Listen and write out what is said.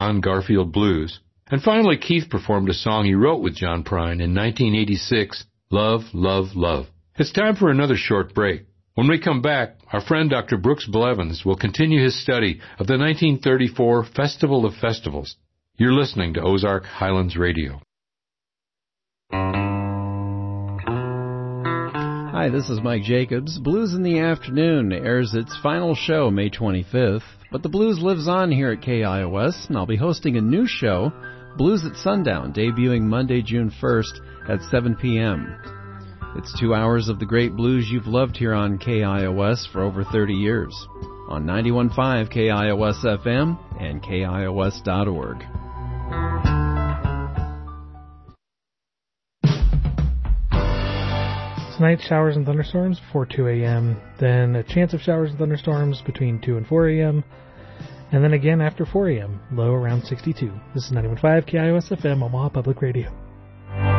John Garfield Blues. And finally, Keith performed a song he wrote with John Prine in 1986, Love, Love, Love. It's time for another short break. When we come back, our friend Dr. Brooks Blevins will continue his study of the 1934 Festival of Festivals. You're listening to Ozark Highlands Radio. Hi, this is Mike Jacobs. Blues in the Afternoon airs its final show May 25th, but the blues lives on here at KIOS, and I'll be hosting a new show, Blues at Sundown, debuting Monday, June 1st at 7 p.m. It's 2 hours of the great blues you've loved here on KIOS for over 30 years, on 91.5 KIOS FM and KIOS.org. Tonight, showers and thunderstorms before 2 a.m., then a chance of showers and thunderstorms between 2 and 4 a.m., and then again after 4 a.m., low around 62. This is 91.5 KIOS FM, Omaha Public Radio.